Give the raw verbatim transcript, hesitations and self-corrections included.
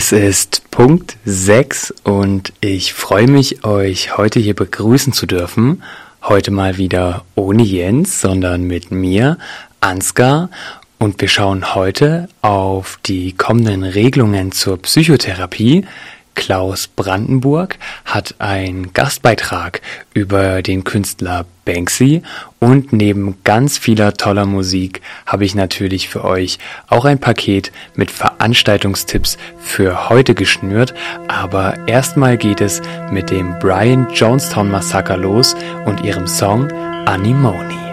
Es ist Punkt sechs und ich freue mich, euch heute hier begrüßen zu dürfen. Heute mal wieder ohne Jens, sondern mit mir, Ansgar. Und wir schauen heute auf die kommenden Regelungen zur Psychotherapie. Klaus Brandenburg hat einen Gastbeitrag über den Künstler Banksy und neben ganz vieler toller Musik habe ich natürlich für euch auch ein Paket mit Veranstaltungstipps für heute geschnürt, aber erstmal geht es mit dem Brian Jonestown Massacre los und ihrem Song Anemone.